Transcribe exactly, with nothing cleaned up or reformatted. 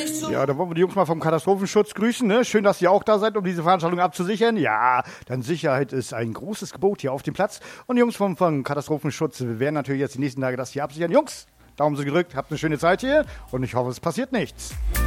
Ja, da wollen wir die Jungs mal vom Katastrophenschutz grüßen. Ne? Schön, dass ihr auch da seid, um diese Veranstaltung abzusichern. Ja, denn Sicherheit ist ein großes Gebot hier auf dem Platz. Und die Jungs vom, vom Katastrophenschutz werden natürlich jetzt die nächsten Tage das hier absichern. Jungs, Daumen so gedrückt, habt eine schöne Zeit hier und ich hoffe, es passiert nichts.